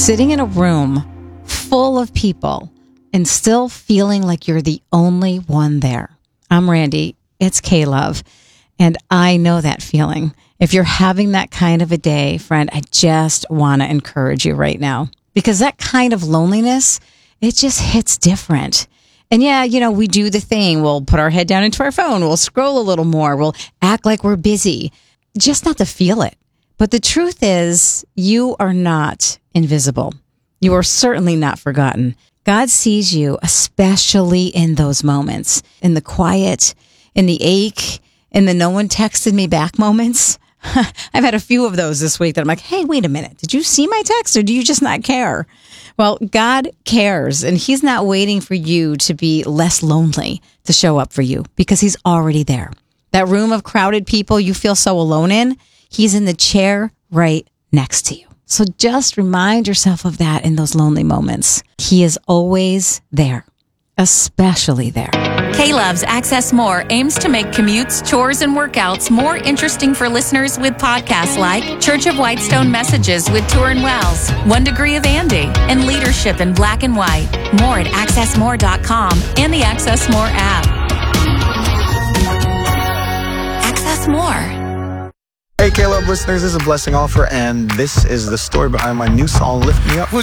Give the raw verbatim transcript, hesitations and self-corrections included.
sitting in a room full of people and still feeling like you're the only one there. I'm Randy. It's K-Love. And I know that feeling. If you're having that kind of a day, friend, I just want to encourage you right now. Because that kind of loneliness, it just hits different. And yeah, you know, we do the thing. We'll put our head down into our phone. We'll scroll a little more. We'll act like we're busy. Just not to feel it. But the truth is, you are not invisible. You are certainly not forgotten. God sees you, especially in those moments, in the quiet, in the ache, in the no one texted me back moments. I've had a few of those this week that I'm like, hey, wait a minute. Did you see my text or do you just not care? Well, God cares, and he's not waiting for you to be less lonely to show up for you because he's already there. That room of crowded people you feel so alone in, he's in the chair right next to you. So just remind yourself of that in those lonely moments. He is always there, especially there. K-Love's Access More aims to make commutes, chores, and workouts more interesting for listeners with podcasts like Church of Whitestone Messages with Turin Wells, One Degree of Andy, and Leadership in Black and White. More at access more dot com and the Access More app. Access More. Hey, K-Love listeners, this is Blessing Offer, and this is the story behind my new song, Lift Me Up.